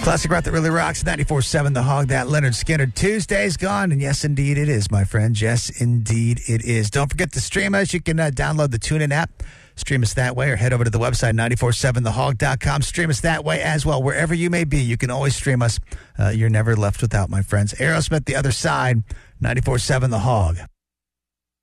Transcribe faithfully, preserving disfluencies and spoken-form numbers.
Classic rock that really rocks. ninety-four seven The Hog, that Leonard Skinner. Tuesday's gone, and yes, indeed it is, my friend. Yes, indeed it is. Don't forget to stream us. You can uh, download the TuneIn app, stream us that way, or head over to the website, nine four seven the hog dot com. Stream us that way as well. Wherever you may be, you can always stream us. Uh, you're never left without, my friends. Aerosmith, The Other Side, ninety-four seven The Hog.